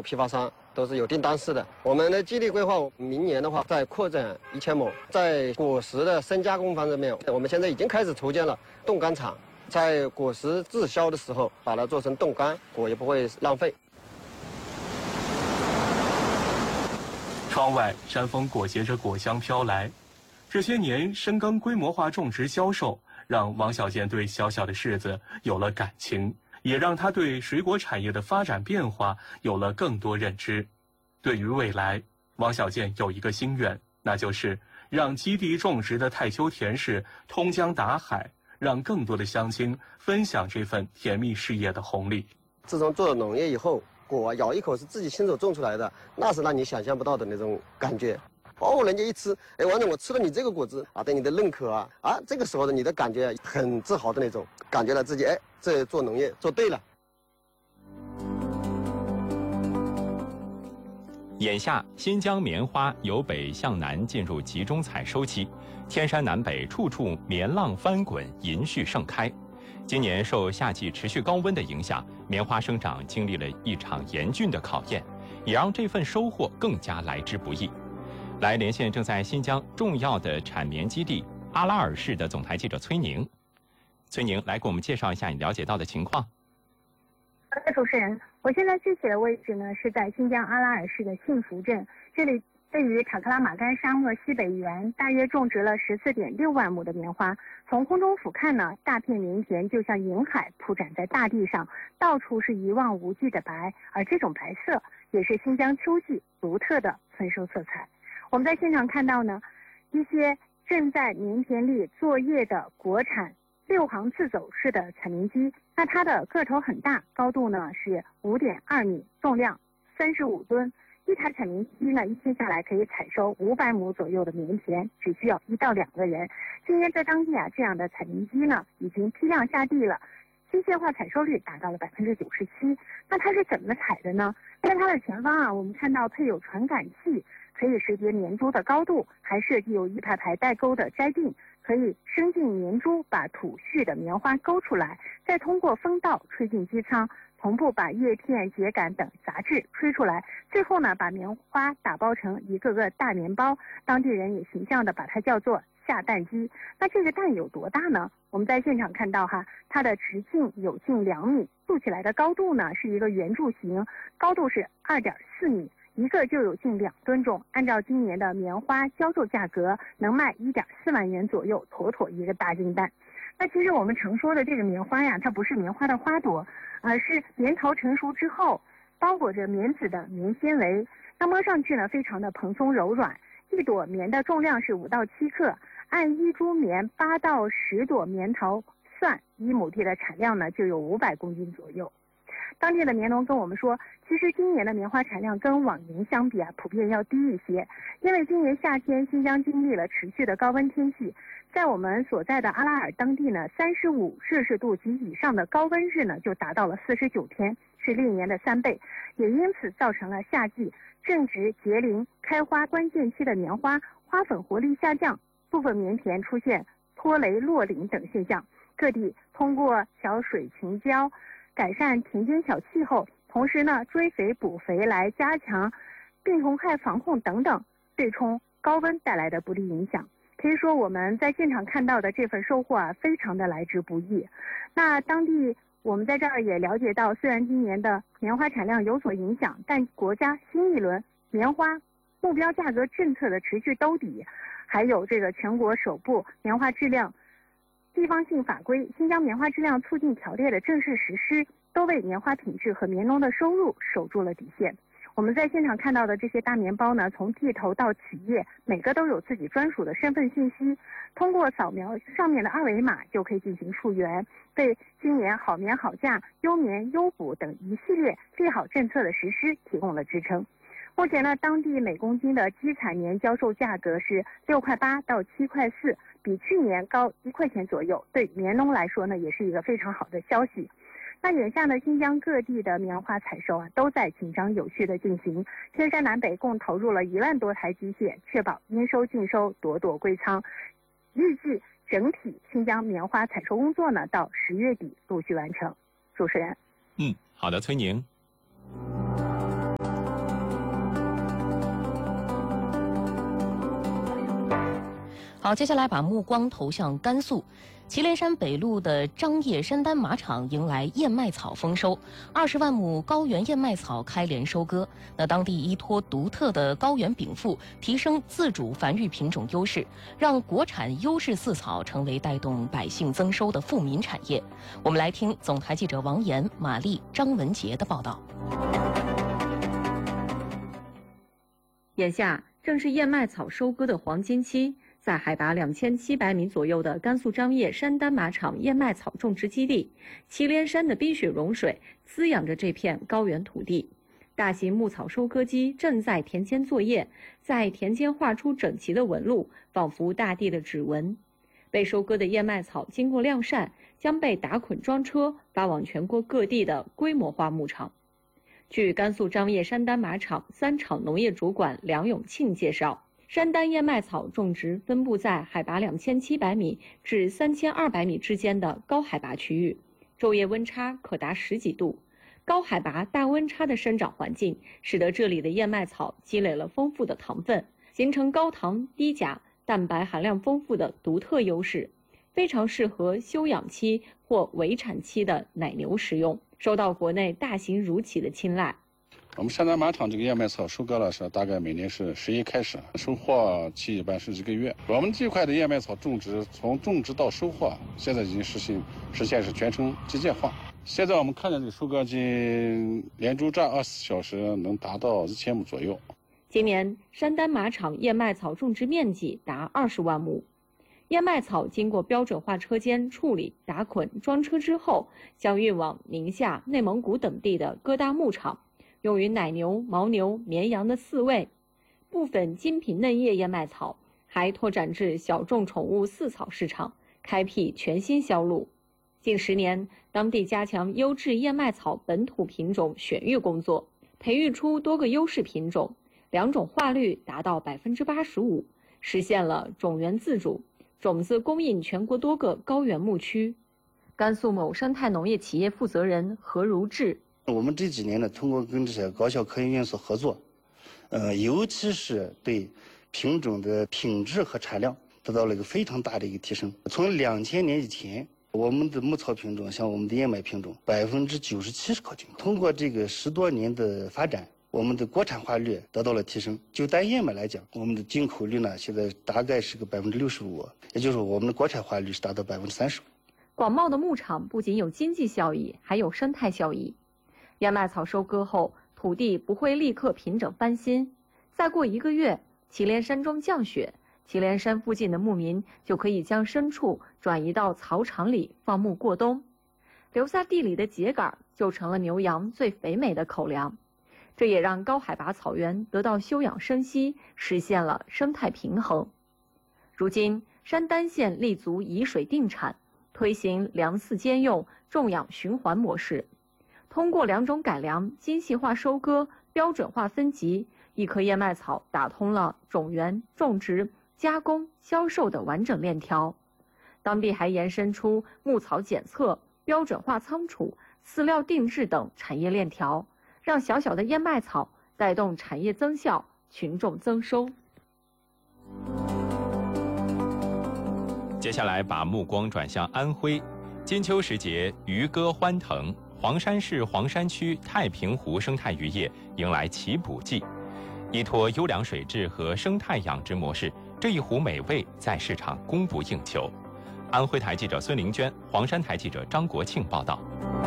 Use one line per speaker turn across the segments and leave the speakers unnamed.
批发商，都是有订单式的。我们的基地规划，明年的话再扩展1000亩。在果实的深加工方面，我们现在已经开始筹建了冻干厂，在果实滞销的时候，把它做成冻干，果也不会浪费。
窗外山风裹挟着果香飘来，这些年深耕规模化种植销售，让王小建对小小的柿子有了感情，也让他对水果产业的发展变化有了更多认知。对于未来，王小建有一个心愿，那就是让基地种植的太丘甜柿通江达海，让更多的乡亲分享这份甜蜜事业的红利。
自从做了农业以后，果咬一口是自己亲手种出来的，那是让你想象不到的那种感觉。哦，人家一吃，哎，王总，我吃了你这个果子啊，对你的认可啊，这个时候的你的感觉很自豪的那种，感觉到自己这做农业做对了。
眼下，新疆棉花由北向南进入集中采收期，天山南北处处棉浪翻滚，银絮盛开。今年受夏季持续高温的影响，棉花生长经历了一场严峻的考验，也让这份收获更加来之不易。来连线正在新疆重要的产棉基地阿拉尔市的总台记者崔宁。崔宁，来给我们介绍一下你了解到的情况。
好的，主持人，我现在具体的位置呢是在新疆阿拉尔市的幸福镇，这里位于塔克拉玛干沙漠西北缘，大约种植了14.6万亩的棉花。从空中俯瞰呢，大片棉田就像银海铺展在大地上，到处是一望无际的白，而这种白色也是新疆秋季独特的丰收色彩。我们在现场看到呢，一些正在棉田里作业的国产6行自走式的采棉机，那它的个头很大，高度呢是5.2米，重量35吨。一台采棉机呢，一天下来可以采收500亩左右的棉田，只需要1到2个人。今年在当地这样的采棉机呢，已经批量下地了，机械化采收率达到了97%。那它是怎么采的呢？在它的前方我们看到配有传感器，可以识别棉株的高度，还设计有一排排带钩的摘定，可以伸进棉株，把吐絮的棉花勾出来，再通过风道吹进机舱，同步把叶片、秸秆等杂质吹出来，最后呢，把棉花打包成一个个大棉包。当地人也形象地把它叫做下蛋机。那这个蛋有多大呢？我们在现场看到它的直径有近2米，竖起来的高度呢是一个圆柱形，高度是2.4米，一个就有近2吨重。按照今年的棉花销售价格，能卖1.4万元左右，妥妥一个大金蛋。那其实我们常说的这个棉花它不是棉花的花朵，而是棉桃成熟之后包裹着棉籽的棉纤维。那摸上去呢，非常的蓬松柔软。一朵棉的重量是5到7克，按1株棉8到10朵棉桃算，1亩地的产量呢就有500公斤左右。当地的棉农跟我们说，其实今年的棉花产量跟往年相比普遍要低一些，因为今年夏天新疆经历了持续的高温天气，在我们所在的阿拉尔当地呢，35摄氏度及以上的高温日呢就达到了49天，是历年的3倍，也因此造成了夏季正值结龄开花关键期的棉花花粉活力下降，部分棉田出现脱雷落岭等现象。各地通过小水群浇改善田间小气候，同时呢追肥补肥来加强病虫害防控等等，对冲高温带来的不利影响。可以说我们在现场看到的这份收获非常的来之不易。那当地我们在这儿也了解到，虽然今年的棉花产量有所影响，但国家新一轮棉花目标价格政策的持续兜底，还有这个全国首部棉花质量地方性法规《新疆棉花质量促进条例》的正式实施，都为棉花品质和棉农的收入守住了底线。我们在现场看到的这些大棉包呢，从地头到企业，每个都有自己专属的身份信息，通过扫描上面的二维码就可以进行溯源，对今年好棉好价、优棉优补等一系列利好政策的实施提供了支撑。目前呢，当地每公斤的基采棉销售价格是6块8到7块4，比去年高1块钱左右，对棉农来说呢，也是一个非常好的消息。那眼下呢，新疆各地的棉花采收都在紧张有序的进行，天山南北共投入了1万多台机械，确保应收尽收，朵朵归仓。预计整体新疆棉花采收工作呢，到10月底陆续完成。主持人，
好的，崔宁。
好，接下来把目光投向甘肃。祁连山北路的张掖山丹马场迎来燕麦草丰收，20万亩高原燕麦草开连收割。那当地依托独特的高原禀赋，提升自主繁育品种优势，让国产优质饲草成为带动百姓增收的富民产业。我们来听总台记者王岩、马丽、张文杰的报道。
眼下正是燕麦草收割的黄金期。在海拔2700米左右的甘肃张掖山丹马场燕麦草种植基地，祁连山的冰雪融水滋养着这片高原土地。大型牧草收割机正在田间作业，在田间画出整齐的纹路，仿佛大地的指纹。被收割的燕麦草经过晾晒，将被打捆装车发往全国各地的规模化牧场。据甘肃张掖山丹马场3场农业主管梁永庆介绍，山丹燕麦草种植分布在海拔2700米至3200米之间的高海拔区域，昼夜温差可达10几度。高海拔大温差的生长环境，使得这里的燕麦草积累了丰富的糖分，形成高糖、低钾、蛋白含量丰富的独特优势，非常适合休养期或围产期的奶牛食用，受到国内大型乳企的青睐。
我们山丹马场这个燕麦草收割了是大概每年是11开始，收获期一般是1个月。我们这块的燕麦草种植，从种植到收获，现在已经实现是全程机械化。现在我们看见这个收割机连轴转24小时能达到1000亩左右。
今年山丹马场燕麦草种植面积达20万亩。燕麦草经过标准化车间处理、打捆、装车之后，将运往宁夏、内蒙古等地的各大牧场。用于奶牛、牦牛、绵羊的饲喂，部分精品嫩叶燕麦草还拓展至小众宠物饲草市场，开辟全新销路。近10年，当地加强优质燕麦草本土品种选育工作，培育出多个优势品种，2种化率达到85%，实现了种源自主，种子供应全国多个高原牧区。甘肃某生态农业企业负责人何如志。
我们这几年呢，通过跟这些高校科研院所合作，尤其是对品种的品质和产量得到了一个非常大的一个提升。从2000年以前，我们的牧草品种，像我们的燕麦品种，97%是靠进口。通过这个10多年的发展，我们的国产化率得到了提升。就单燕麦来讲，我们的进口率呢，现在大概是个65%，也就是说我们的国产化率是达到35%。
广袤的牧场不仅有经济效益，还有生态效益。燕麦草收割后，土地不会立刻平整翻新，再过1个月，祁连山中降雪，祁连山附近的牧民就可以将牲畜转移到草场里放牧过冬，留下地里的秸秆就成了牛羊最肥美的口粮。这也让高海拔草原得到休养生息，实现了生态平衡。如今，山丹县立足以水定产，推行粮饲兼用、种养循环模式。通过2种改良、精细化收割、标准化分级，1棵燕麦草打通了种源、种植、加工、销售的完整链条。当地还延伸出牧草检测、标准化仓储、饲料定制等产业链条，让小小的燕麦草带动产业增效、群众增收。
接下来把目光转向安徽，金秋时节，渔歌欢腾。黄山市黄山区太平湖生态渔业迎来起补季，依托优良水质和生态养殖模式，这一湖美味在市场供不应求。安徽台记者孙玲娟，黄山台记者张国庆报道。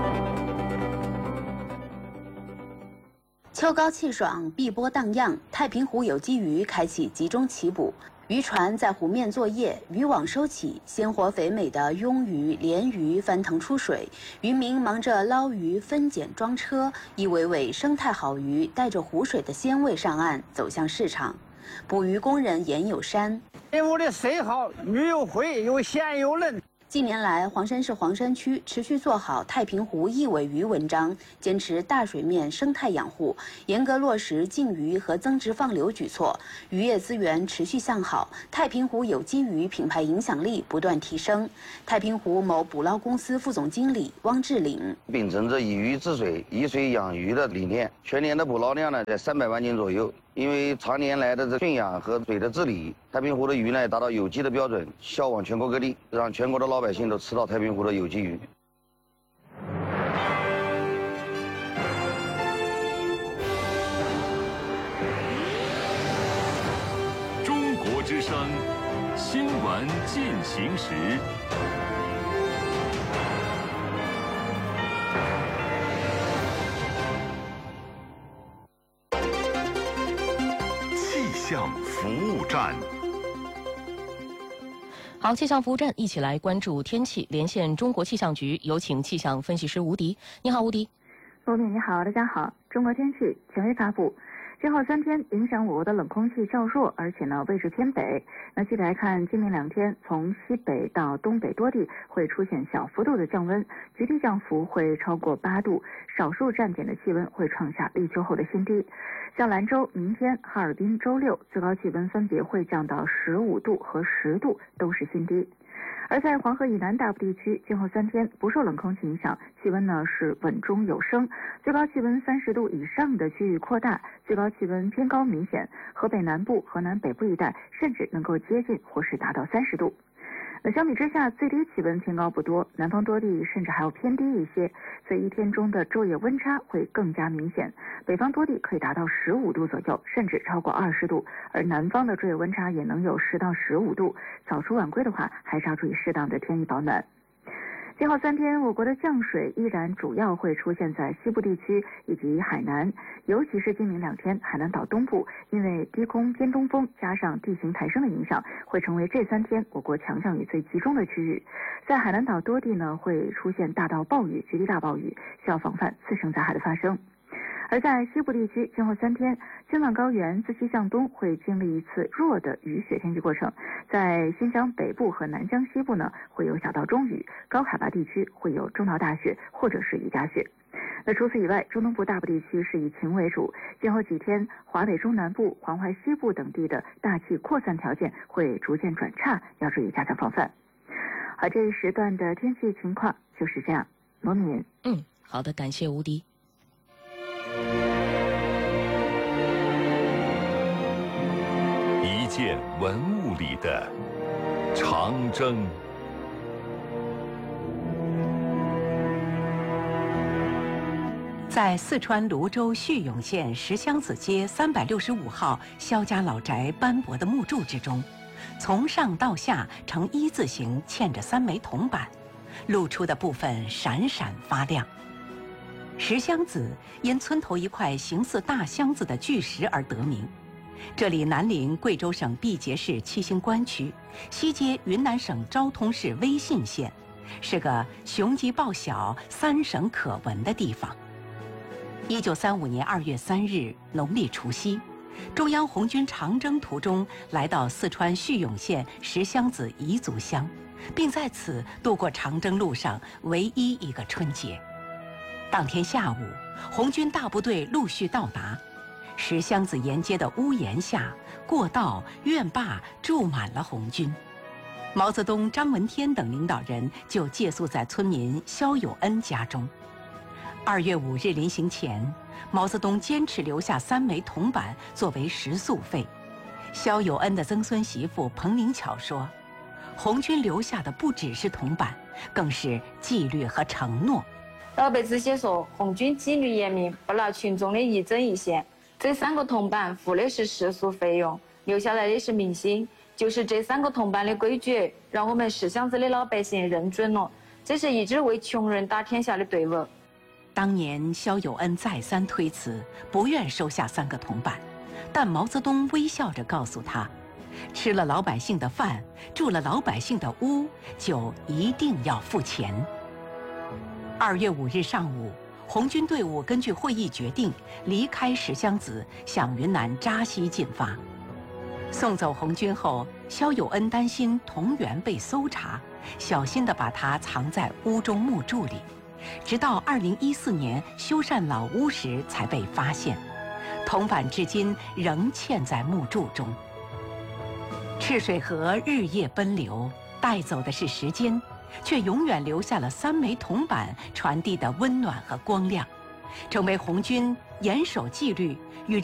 秋高气爽，碧波荡漾，太平湖有机鱼开启集中起捕。渔船在湖面作业，渔网收起，鲜活肥美的鳙鱼、鲢鱼翻腾出水，渔民忙着捞鱼、分拣、装车，一尾尾生态好鱼带着湖水的鲜味上岸，走向市场。捕鱼工人严有山，
我的水好，鱼又肥又鲜又嫩。
近年来，黄山市黄山区持续做好太平湖一尾鱼文章，坚持大水面生态养护，严格落实禁渔和增殖放流举措，渔业资源持续向好，太平湖有机鱼品牌影响力不断提升。太平湖某捕捞公司副总经理汪志岭，
秉承着以鱼治水、以水养鱼的理念，全年的捕捞量呢在300万斤左右。 因为常年来的驯养和水的治理，太平湖的鱼呢达到有机的标准，销往全国各地，让全国的老百姓都吃到太平湖的有机鱼。
中国之声，新闻进行时。气象服务站。
好，气象服务站一起来关注天气，连线中国气象局，有请气象分析师吴迪。你好，吴迪。
罗敏，你好，大家好。中国天气权威发布。今后3天影响我国的冷空气较弱，而且呢位置偏北。那具体来看，今明2天从西北到东北多地会出现小幅度的降温，局地降幅会超过8度，少数站点的气温会创下立秋后的新低。像兰州明天、哈尔滨周6最高气温分别会降到15度和10度，都是新低。而在黄河以南大部地区，今后3天不受冷空气影响，气温呢是稳中有升，最高气温30度以上的区域扩大，最高气温偏高明显，河北南部、河南北部一带甚至能够接近或是达到30度。那相比之下，最低气温偏高不多，南方多地甚至还要偏低一些，所以一天中的昼夜温差会更加明显。北方多地可以达到15度左右，甚至超过20度，而南方的昼夜温差也能有10到15度。早出晚归的话，还是要注意适当的添衣保暖。今后3天，我国的降水依然主要会出现在西部地区以及海南，尤其是今明2天，海南岛东部因为低空偏东风加上地形抬升的影响，会成为这3天我国强降雨最集中的区域。在海南岛多地呢，会出现大到暴雨、局地大暴雨，需要防范次生灾害的发生。而在西部地区，今后3天，青藏高原自西向东会经历一次弱的雨雪天气过程，在新疆北部和南疆西部呢，会有小到中雨，高海拔地区会有中到大雪或者是雨夹雪。那除此以外，中东部大部地区是以晴为主，今后几天，华北中南部、黄淮西部等地的大气扩散条件会逐渐转差，要注意加强防范。好，这一时段的天气情况就是这样。罗敏，
好的，感谢吴迪。
一件文物里的长征。
在四川泸州叙永县石箱子街365号萧家老宅斑驳的木柱之中，从上到下呈一字形嵌着3枚铜板，露出的部分闪闪发亮。石箱子因村头一块形似大箱子的巨石而得名。这里南临贵州省毕节市七星关区，西接云南省昭通市威信县，是个雄鸡报晓、3省可闻的地方。1935年2月3日，农历除夕，中央红军长征途中来到四川叙永县石箱子彝族乡，并在此度过长征路上唯一一个春节。当天下午，红军大部队陆续到达。石箱子沿街的屋檐下、过道、院坝住满了红军。毛泽东、张闻天等领导人就借宿在村民肖友恩家中。2月5日临行前，毛泽东坚持留下3枚铜板作为食宿费。肖友恩的曾孙媳妇彭灵巧说：“红军留下的不只是铜板，更是纪律和承诺。”
老辈子写说，红军纪律严明，不拿群众的一针一线。这3个铜板付的是食宿费用，留下来的是民心。就是这3个铜板的规矩，让我们石箱子的老百姓认准了，这是一支为穷人打天下的队伍。
当年肖友恩再三推辞，不愿收下3个铜板，但毛泽东微笑着告诉他：吃了老百姓的饭，住了老百姓的屋，就一定要付钱。2月5日上午，红军队伍根据会议决定离开石箱子，向云南扎西进发。送走红军后，肖友恩担心铜元被搜查，小心地把它藏在屋中木柱里，直到2014年修缮老屋时才被发现。铜板至今仍嵌在木柱中。赤水河日夜奔流，带走的是时间，却永远留下了3枚铜板传递的温暖和光亮，成为红军严守纪律与